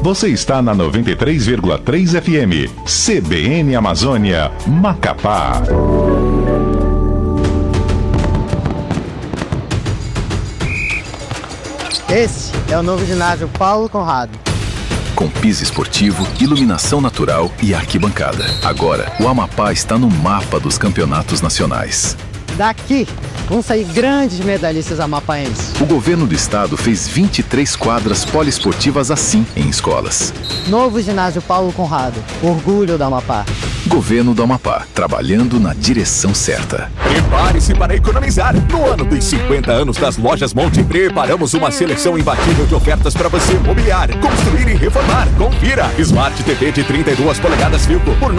Você está na 93,3 FM, CBN Amazônia, Macapá. Esse é o novo ginásio Paulo Conrado. Com piso esportivo, iluminação natural e arquibancada. Agora, o Amapá está no mapa dos campeonatos nacionais. Daqui vão sair grandes medalhistas amapaenses. O governo do estado fez 23 quadras poliesportivas assim em escolas. Novo ginásio Paulo Conrado, orgulho do Amapá. Governo do Amapá, trabalhando na direção certa. Prepare-se para economizar. No ano dos 50 anos das Lojas Monte, preparamos uma seleção imbatível de ofertas para você mobiliar, construir e reformar. Confira! Smart TV de 32 polegadas Filco por R$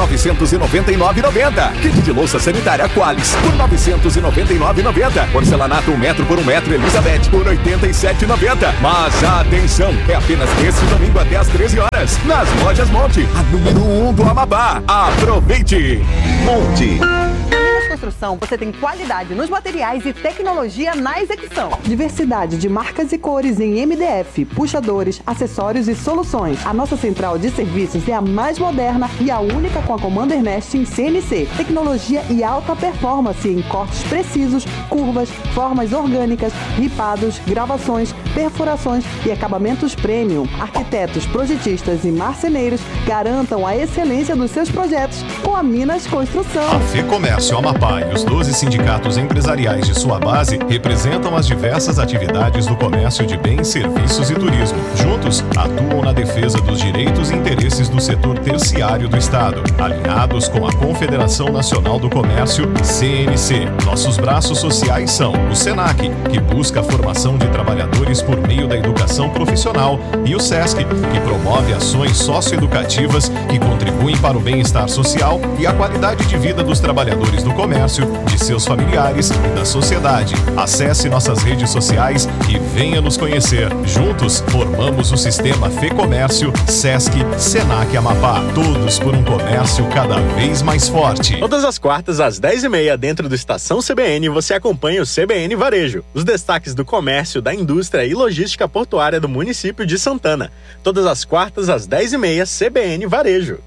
999,90. Kit de louça sanitária Qualis por R$ 999,90. Porcelanato 1 metro por 1 metro Elizabeth por R$ 87,90. Mas atenção, é apenas nesse domingo até às 13 horas. Nas Lojas Monte, a número 1 do Amapá. Aproveite! Monte. Construção, você tem qualidade nos materiais e tecnologia na execução. Diversidade de marcas e cores em MDF, puxadores, acessórios e soluções. A nossa central de serviços é a mais moderna e a única com a Commander Nest em CNC. Tecnologia e alta performance em cortes precisos, curvas, formas orgânicas, ripados, gravações, perfurações e acabamentos premium. Arquitetos, projetistas e marceneiros garantam a excelência dos seus projetos com a Minas Construção. A FEComércio Amapá e os 12 sindicatos empresariais de sua base representam as diversas atividades do comércio de bens, serviços e turismo. Juntos, atuam na defesa dos direitos e interesses do setor terciário do Estado, alinhados com a Confederação Nacional do Comércio, CNC. Nossos braços sociais são o SENAC, que busca a formação de trabalhadores por meio da educação profissional, e o SESC, que promove ações socioeducativas que contribuem para o bem-estar social e a qualidade de vida dos trabalhadores do comércio, de seus familiares e da sociedade. Acesse nossas redes sociais e venha nos conhecer. Juntos, formamos o sistema FEComércio, SESC, SENAC Amapá. Todos por um comércio cada vez mais forte. Todas as quartas, às 10h30, dentro do Estação CBN, você acompanha o CBN Varejo. Os destaques do comércio, da indústria e logística portuária do município de Santana. Todas as quartas, às 10h30, CBN Varejo.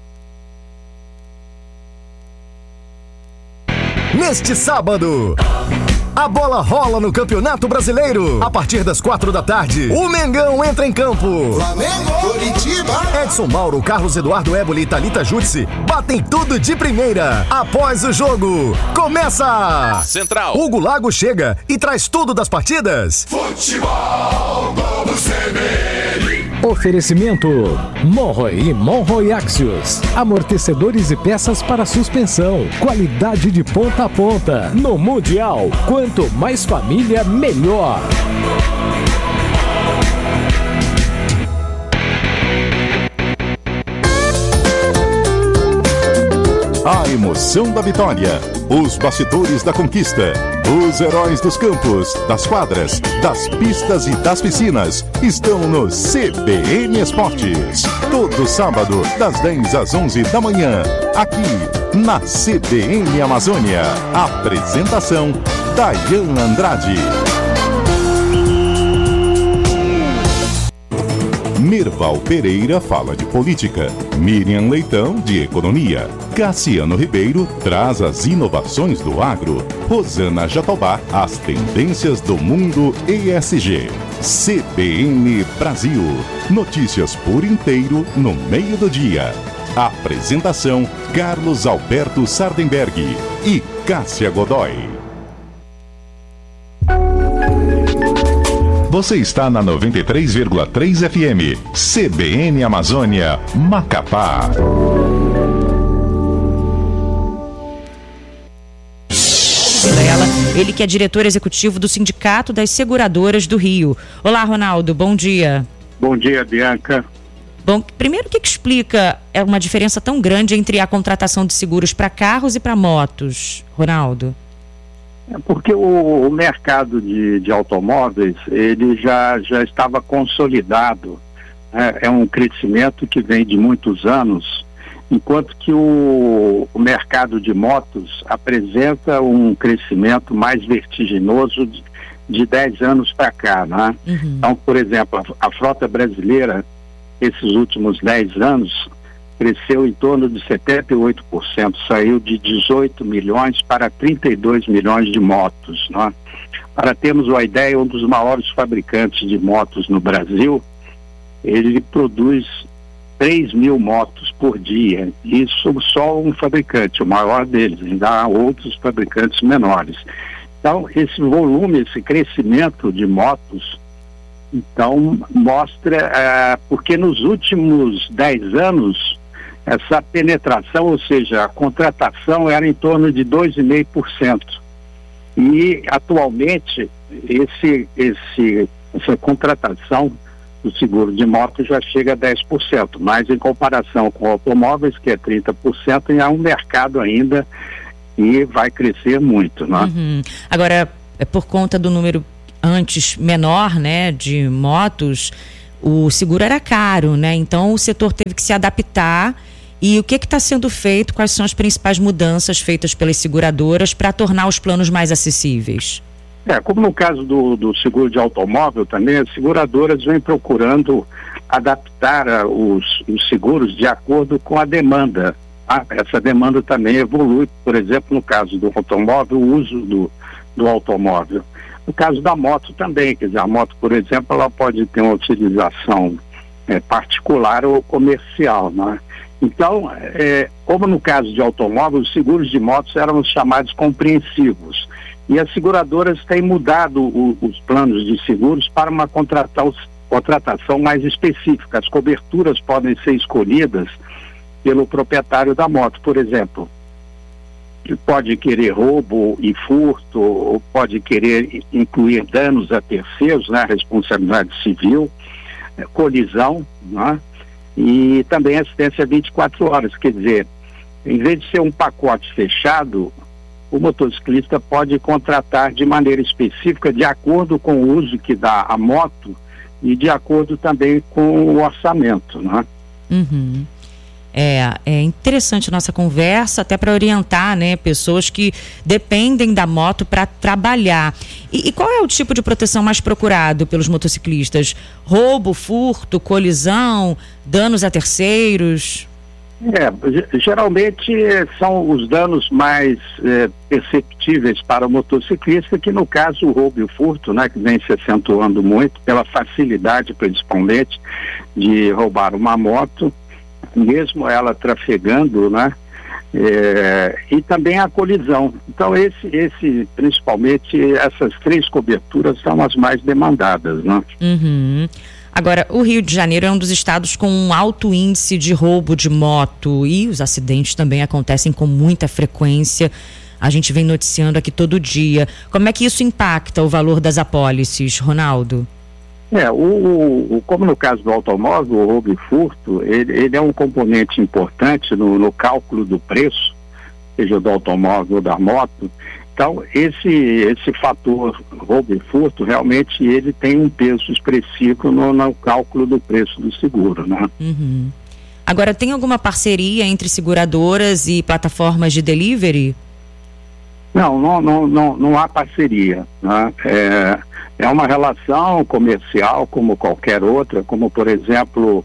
Neste sábado, a bola rola no Campeonato Brasileiro. A partir das 4 da tarde, o Mengão entra em campo. Flamengo, Curitiba. Edson Mauro, Carlos Eduardo Éboli e Thalita Jutsi batem tudo de primeira. Após o jogo, começa! Central. Hugo Lago chega e traz tudo das partidas. Futebol do CBN. Oferecimento Monroe e Monroe Axios. Amortecedores e peças para suspensão. Qualidade de ponta a ponta. No Mundial, quanto mais família, melhor. A emoção da vitória, os bastidores da conquista, os heróis dos campos, das quadras, das pistas e das piscinas estão no CBN Esportes. Todo sábado, das 10 às 11 da manhã, aqui na CBN Amazônia. Apresentação, Dayana Andrade. Mirval Pereira fala de política, Miriam Leitão de economia, Cassiano Ribeiro traz as inovações do agro, Rosana Jatobá as tendências do mundo ESG. CBN Brasil, notícias por inteiro no meio do dia. Apresentação, Carlos Alberto Sardenberg e Cássia Godoy. Você está na 93,3 FM, CBN Amazônia, Macapá. Ele que é diretor executivo do Sindicato das Seguradoras do Rio. Olá, Ronaldo, bom dia. Bom dia, Bianca. Bom, primeiro, o que explica uma diferença tão grande entre a contratação de seguros para carros e para motos, Ronaldo? É porque o mercado de automóveis, ele já estava consolidado, né? É um crescimento que vem de muitos anos, enquanto que o mercado de motos apresenta um crescimento mais vertiginoso de 10 anos para cá, né? Uhum. Então, por exemplo, a frota brasileira, esses últimos 10 anos, cresceu em torno de 78%, saiu de 18 milhões para 32 milhões de motos, né? Para termos uma ideia, um dos maiores fabricantes de motos no Brasil, ele produz 3 mil motos por dia. Isso só um fabricante, o maior deles, ainda há outros fabricantes menores. Então, esse volume, esse crescimento de motos, então mostra, porque nos últimos 10 anos, essa penetração, ou seja, a contratação era em torno de 2,5%. E, atualmente, essa contratação do seguro de moto já chega a 10%, mas em comparação com automóveis, que é 30%, e há um mercado ainda e vai crescer muito, né? Uhum. Agora, por conta do número antes menor, né, de motos, o seguro era caro, né? Então o setor teve que se adaptar. E o que está sendo feito? Quais são as principais mudanças feitas pelas seguradoras para tornar os planos mais acessíveis? Como no caso do seguro de automóvel também, as seguradoras vêm procurando adaptar os seguros de acordo com a demanda. Essa demanda também evolui, por exemplo, no caso do automóvel, o uso do automóvel. No caso da moto também, quer dizer, a moto, por exemplo, ela pode ter uma utilização particular ou comercial, né? Então, como no caso de automóvel, os seguros de motos eram os chamados compreensivos. E as seguradoras têm mudado os planos de seguros para uma contratação mais específica. As coberturas podem ser escolhidas pelo proprietário da moto, por exemplo. Ele pode querer roubo e furto, ou pode querer incluir danos a terceiros, né, responsabilidade civil, colisão, né? E também assistência 24 horas, quer dizer, em vez de ser um pacote fechado, o motociclista pode contratar de maneira específica, de acordo com o uso que dá a moto e de acordo também com o orçamento, né? Uhum. É interessante a nossa conversa, até para orientar, né, pessoas que dependem da moto para trabalhar. E qual é o tipo de proteção mais procurado pelos motociclistas? Roubo, furto, colisão, danos a terceiros? Geralmente são os danos mais perceptíveis para o motociclista, que no caso o roubo e o furto, né, que vem se acentuando muito pela facilidade, principalmente, de roubar uma moto, mesmo ela trafegando, né? E também a colisão. Então principalmente essas 3 coberturas são as mais demandadas, né? Uhum. Agora, o Rio de Janeiro é um dos estados com um alto índice de roubo de moto e os acidentes também acontecem com muita frequência. A gente vem noticiando aqui todo dia. Como é que isso impacta o valor das apólices, Ronaldo? Como no caso do automóvel, o roubo e furto, ele é um componente importante no cálculo do preço, seja do automóvel ou da moto. Então, esse fator roubo e furto, realmente ele tem um peso expressivo no cálculo do preço do seguro, né? Uhum. Agora, tem alguma parceria entre seguradoras e plataformas de delivery? Não há parceria, né? É uma relação comercial como qualquer outra, como por exemplo,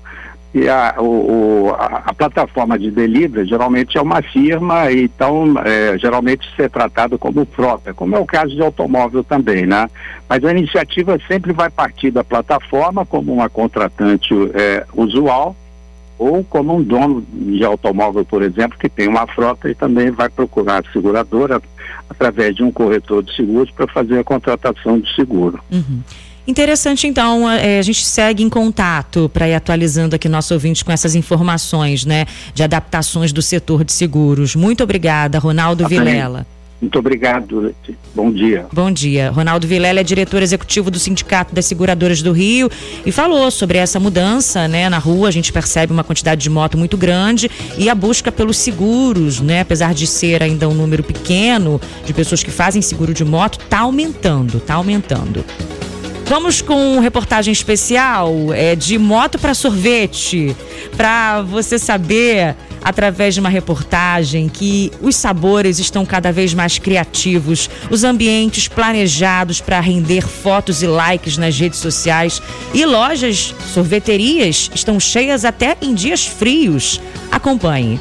a plataforma de delivery geralmente é uma firma, então geralmente isso é tratado como frota, como é o caso de automóvel também, né? Mas a iniciativa sempre vai partir da plataforma como uma contratante usual, ou como um dono de automóvel, por exemplo, que tem uma frota e também vai procurar a seguradora através de um corretor de seguros para fazer a contratação de seguro. Uhum. Interessante, então, a gente segue em contato para ir atualizando aqui nosso ouvinte com essas informações, né, de adaptações do setor de seguros. Muito obrigada, Ronaldo Vilela. Muito obrigado, bom dia. Bom dia. Ronaldo Vilela é diretor executivo do Sindicato das Seguradoras do Rio e falou sobre essa mudança, né, na rua. A gente percebe uma quantidade de moto muito grande e a busca pelos seguros, né, apesar de ser ainda um número pequeno de pessoas que fazem seguro de moto, está aumentando. Vamos com reportagem especial de moto para sorvete, para você saber, através de uma reportagem, que os sabores estão cada vez mais criativos, os ambientes planejados para render fotos e likes nas redes sociais e lojas, sorveterias estão cheias até em dias frios. Acompanhe.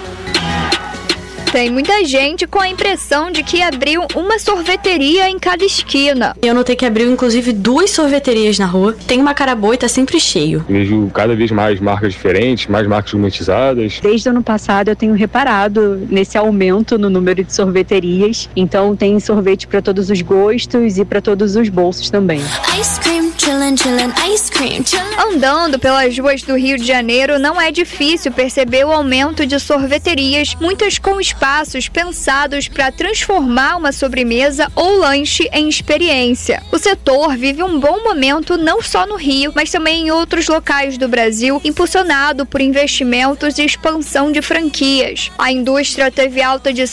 Tem muita gente com a impressão de que abriu uma sorveteria em cada esquina. Eu notei que abriu inclusive 2 sorveterias na rua. Tem uma cara boa e tá sempre cheio. Vejo cada vez mais marcas diferentes, mais marcas gourmetizadas. Desde o ano passado eu tenho reparado nesse aumento no número de sorveterias. Então tem sorvete para todos os gostos e para todos os bolsos também. Ice cream, chillin', chillin', ice cream, chillin'. Andando pelas ruas do Rio de Janeiro, não é difícil perceber o aumento de sorveterias, muitas com espaços pensados para transformar uma sobremesa ou lanche em experiência. O setor vive um bom momento não só no Rio, mas também em outros locais do Brasil, impulsionado por investimentos e expansão de franquias. A indústria teve alta de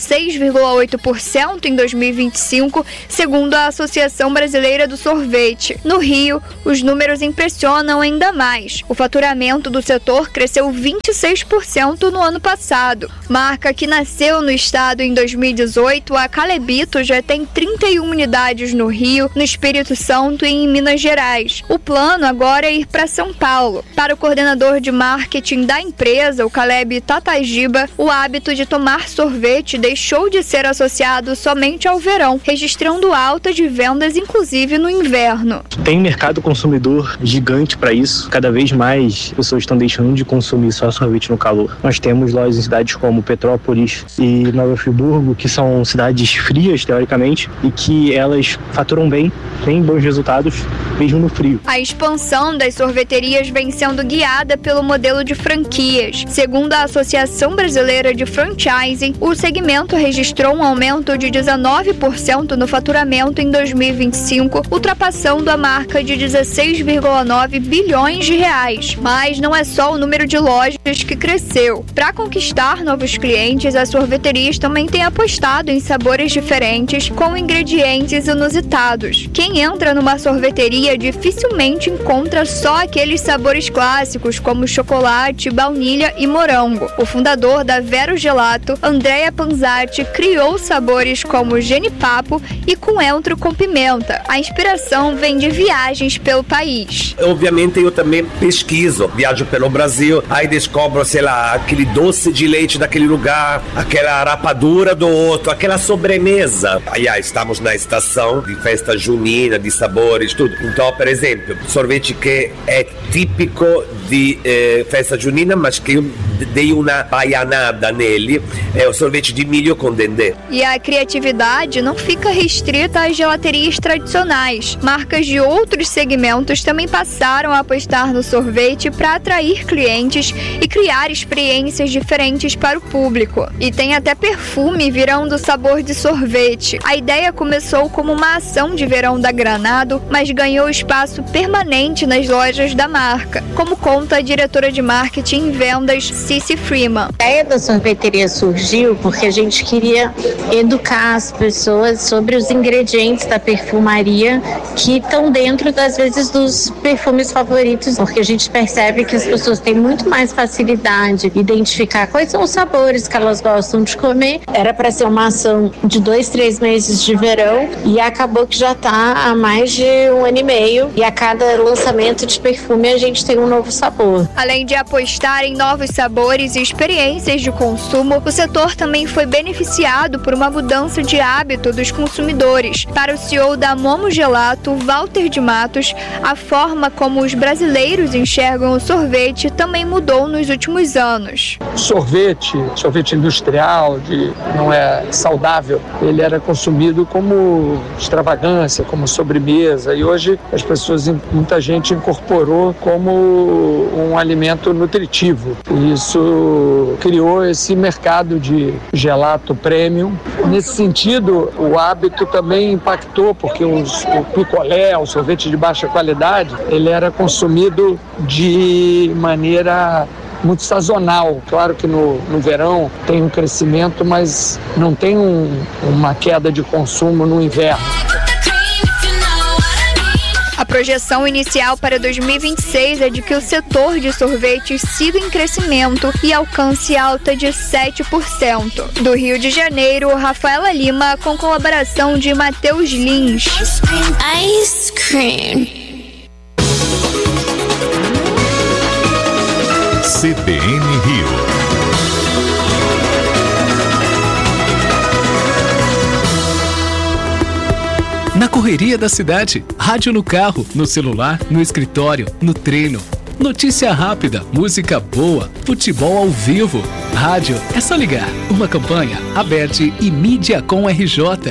6,8% em 2025, segundo a Associação Brasileira do Sorvete. No Rio, os números impressionam ainda mais. O faturamento do setor cresceu 26% no ano passado. Marca que nasceu no estado em 2018, a Calebito já tem 31 unidades no Rio, no Espírito Santo e em Minas Gerais. O plano agora é ir para São Paulo. Para o coordenador de marketing da empresa, o Caleb Tatagiba, o hábito de tomar sorvete deixou de ser associado somente ao verão, registrando alta de vendas inclusive no inverno. Tem mercado consumidor gigante para isso. Cada vez mais pessoas estão deixando de consumir só sorvete no calor. Nós temos lojas em cidades como Petrópolis e Nova Friburgo, que são cidades frias, teoricamente, e que elas faturam bem, têm bons resultados, mesmo no frio. A expansão das sorveterias vem sendo guiada pelo modelo de franquias. Segundo a Associação Brasileira de Franchising, o segmento registrou um aumento de 19% no faturamento em 2025, ultrapassando a marca de 16,9 bilhões de reais. Mas não é só o número de lojas que cresceu. Para conquistar novos clientes, as sorveterias também têm apostado em sabores diferentes com ingredientes inusitados. Quem entra numa sorveteria dificilmente encontra só aqueles sabores clássicos como chocolate, baunilha e morango. O fundador da Vero Gelato, Andrea Panzatti, criou sabores como genipapo e coentro com pimenta. A inspiração vem de viagens pelo país. Obviamente eu também pesquiso, viajo pelo Brasil, aí descubro, sei lá, aquele doce de leite daquele lugar, aquela rapadura do outro, aquela sobremesa. Aí estamos na estação de festa junina, de sabores, tudo. Então, por exemplo, sorvete que é típico de festa junina, mas que eu dei uma baianada nele, é o sorvete de milho com dendê. E a criatividade não fica restrita às gelaterias tradicionais. Marcas de outros segmentos também passaram a apostar no sorvete para atrair clientes e criar experiências diferentes para o público. E tem até perfume virando sabor de sorvete. A ideia começou como uma ação de verão da Granado, mas ganhou espaço permanente nas lojas da marca, como conta a diretora de marketing e vendas, Cici Freeman. A ideia da sorveteria surgiu porque a gente queria educar as pessoas sobre os ingredientes da perfumaria que estão dentro, às vezes, dos perfumes favoritos, porque a gente percebe que as pessoas têm muito mais facilidade de identificar quais são os sabores que elas gostam de comer. Era para ser uma ação de 2-3 meses de verão e acabou que já está há mais de 1 ano e meio, e a cada lançamento de perfume a gente tem um novo sabor. Além de apostar em novos sabores e experiências de consumo, o setor também foi beneficiado por uma mudança de hábito dos consumidores. Para o CEO da Momo Gelato, Walter de Matos, a forma como os brasileiros enxergam o sorvete também mudou nos últimos anos. Sorvete industrial, não é saudável, ele era consumido como extravagância, como sobremesa, e hoje as pessoas, muita gente incorporou como um alimento nutritivo. Isso criou esse mercado de gelato premium. Nesse sentido, o hábito também impactou, porque o picolé, o sorvete de baixa qualidade, ele era consumido de maneira muito sazonal. Claro que no verão tem um crescimento, mas não tem uma queda de consumo no inverno. A projeção inicial para 2026 é de que o setor de sorvetes siga em crescimento e alcance alta de 7%. Do Rio de Janeiro, Rafaela Lima, com colaboração de Matheus Lins. Ice cream. CBN Rio. Na correria da cidade, rádio no carro, no celular, no escritório, no treino. Notícia rápida, música boa, futebol ao vivo. Rádio é só ligar. Uma campanha, Aberte e Mídia com RJ.